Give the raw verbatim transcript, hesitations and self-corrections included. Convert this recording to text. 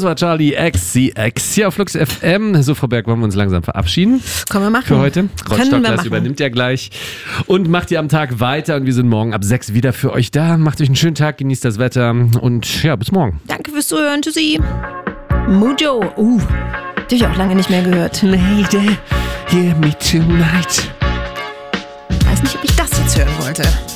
war Charlie X C X hier auf Flux F M. So, Frau Berg, wollen wir uns langsam verabschieden? Können wir machen. Für heute. Rostock übernimmt ja gleich und macht ihr am Tag weiter. Und wir sind morgen ab sechs wieder für euch da. Macht euch einen schönen Tag, genießt das Wetter und ja, bis morgen. Danke fürs Zuhören. Tschüssi. Mojo. Uh, die habe ich auch lange nicht mehr gehört. Lady, hear me tonight. Weiß nicht, ob ich das jetzt hören wollte.